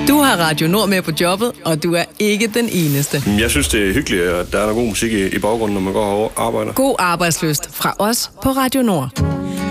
Du har Radio Nord med på jobbet, og du er ikke den eneste. Jeg synes, det er hyggeligt, at der er noget god musik i baggrunden, når man går og arbejder. God arbejdslyst fra os på Radio Nord.